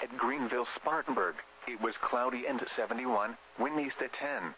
At Greenville Spartanburg, it was cloudy and 71, wind east at 10.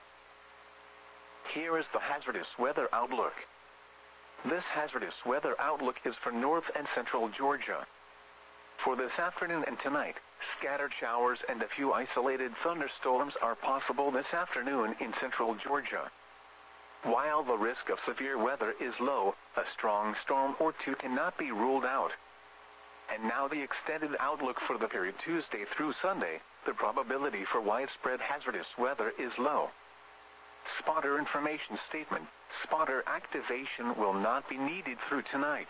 Here is the hazardous weather outlook. This hazardous weather outlook is for north and central Georgia. For this afternoon and tonight, scattered showers and a few isolated thunderstorms are possible this afternoon in central Georgia. While the risk of severe weather is low, a strong storm or two cannot be ruled out. And now the extended outlook for the period Tuesday through Sunday, the probability for widespread hazardous weather is low. Spotter information statement: spotter activation will not be needed through tonight.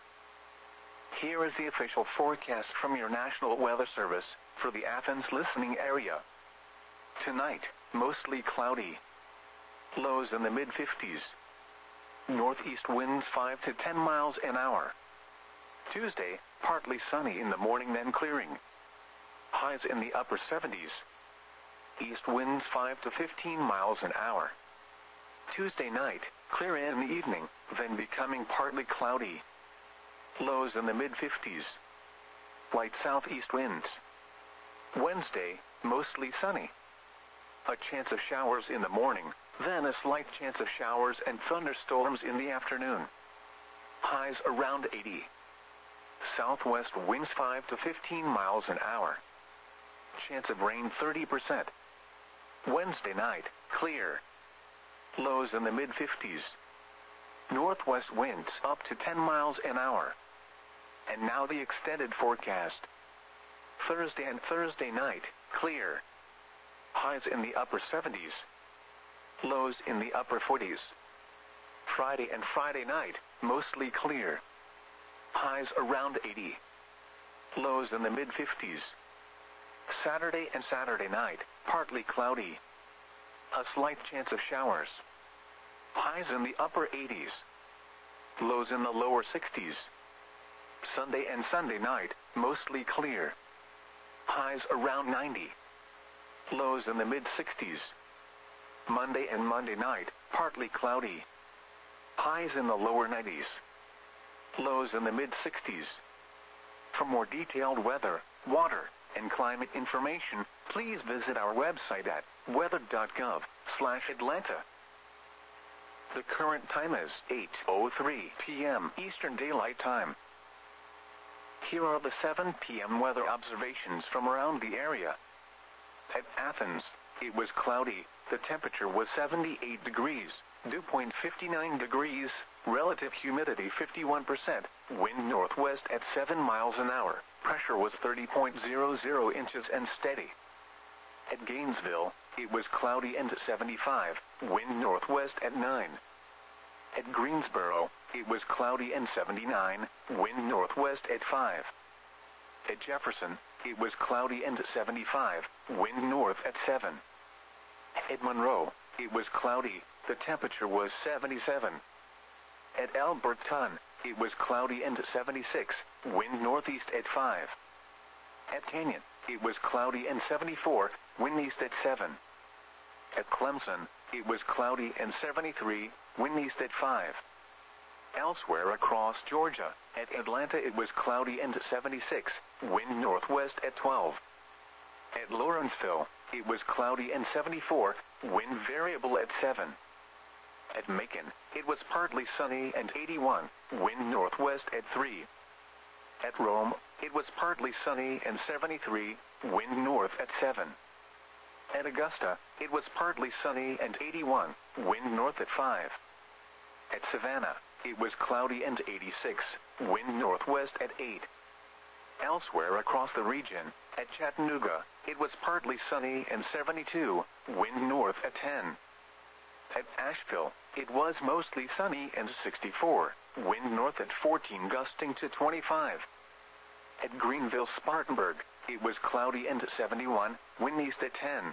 Here is the official forecast from your National Weather Service for the Athens listening area. Tonight, mostly cloudy. Lows in the mid-50s. Northeast winds 5 to 10 miles an hour. Tuesday, partly sunny in the morning then clearing. Highs in the upper 70s. East winds 5 to 15 miles an hour. Tuesday night, clear in the evening, then becoming partly cloudy. Lows in the mid-50s. Light southeast winds. Wednesday, mostly sunny. A chance of showers in the morning, then a slight chance of showers and thunderstorms in the afternoon. Highs around 80. Southwest winds 5 to 15 miles an hour. Chance of rain 30%. Wednesday night, clear. Lows in the mid-50s. Northwest winds up to 10 miles an hour. And now the extended forecast. Thursday and Thursday night, clear. Highs in the upper 70s. Lows in the upper 40s. Friday and Friday night, mostly clear. Highs around 80. Lows in the mid-50s. Saturday and Saturday night, partly cloudy. A slight chance of showers. Highs in the upper 80s. Lows in the lower 60s. Sunday and Sunday night, mostly clear. Highs around 90. Lows in the mid-60s. Monday and Monday night, partly cloudy. Highs in the lower 90s. Lows in the mid-60s. For more detailed weather, water, and climate information, please visit our website at weather.gov/Atlanta. The current time is 8:03 p.m. Eastern Daylight Time. Here are the 7 p.m. weather observations from around the area. At Athens, it was cloudy. The temperature was 78 degrees, dew point 59 degrees, relative humidity 51%, wind northwest at 7 miles an hour, pressure was 30.00 inches and steady. At Gainesville, it was cloudy and 75, wind northwest at 9. At Greensboro, it was cloudy and 79, wind northwest at 5. At Jefferson, it was cloudy and 75, wind north at 7. At Monroe, it was cloudy, the temperature was 77. At Alberton, it was cloudy and 76, wind northeast at 5. At Canyon, it was cloudy and 74, wind east at 7. At Clemson, it was cloudy and 73, wind east at 5. Elsewhere across Georgia, at Atlanta it was cloudy and 76, wind northwest at 12. At Lawrenceville, it was cloudy and 74, wind variable at 7. At Macon, it was partly sunny and 81, wind northwest at 3. At Rome, it was partly sunny and 73, wind north at 7. At Augusta, it was partly sunny and 81, wind north at 5. At Savannah, it was cloudy and 86, wind northwest at 8. Elsewhere across the region, at Chattanooga, it was partly sunny and 72, wind north at 10. At Asheville, it was mostly sunny and 64, wind north at 14 gusting to 25. At Greenville Spartanburg, it was cloudy and 71, wind east at 10.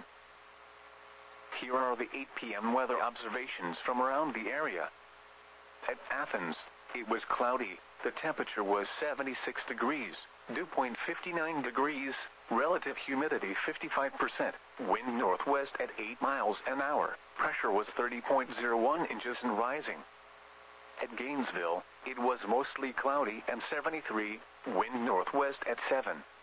Here are the 8 p.m. weather observations from around the area. At Athens, it was cloudy, the temperature was 76 degrees, dew point 59 degrees, relative humidity 55%, wind northwest at 8 miles an hour, pressure was 30.01 inches and rising. At Gainesville, it was mostly cloudy and 73, wind northwest at 7.